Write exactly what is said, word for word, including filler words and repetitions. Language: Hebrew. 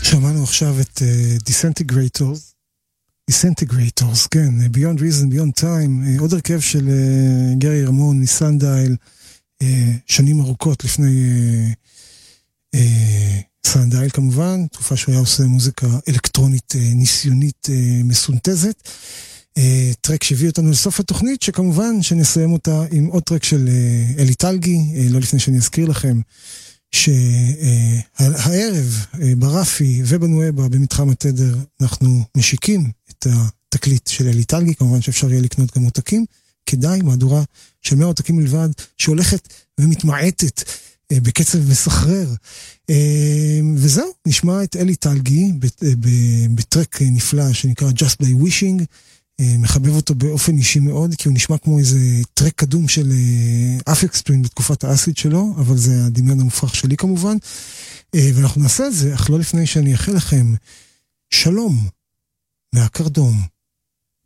שמענו עכשיו את uh, Disintegrators, Disintegrators, כן, Beyond Reason, Beyond Time, uh, עוד הרכב של uh, גרי רמון מסנדייל, uh, שנים ארוכות לפני uh, uh, סנדייל כמובן, תקופה שהוא היה עושה מוזיקה אלקטרונית uh, ניסיונית uh, מסונטזת, uh, טרק שהביא אותנו לסוף התוכנית, שכמובן שנסיים אותה עם עוד טרק של uh, אלי טלגי, uh, לא לפני שאני אזכיר לכם, שהערב ברפי ובנואבה במתחם התדר אנחנו משיקים את התקליט של אלי טלגי, כמובן שאפשר יהיה לקנות גם עותקים, כדאי, מהדורה של מאה עותקים מלבד, שהולכת ומתמעטת בקצב מסחרר. וזהו, נשמע את אלי טלגי בטרק נפלא שנקרא Just by Wishing, מחבב אותו באופן אישי מאוד, כי הוא נשמע כמו איזה טרק קדום של אפקס טווין בתקופת האסיד שלו, אבל זה הדמיון המופרך שלי כמובן, ואנחנו נעשה את זה, אך לא לפני שאני אאחל לכם שלום מהקרדום.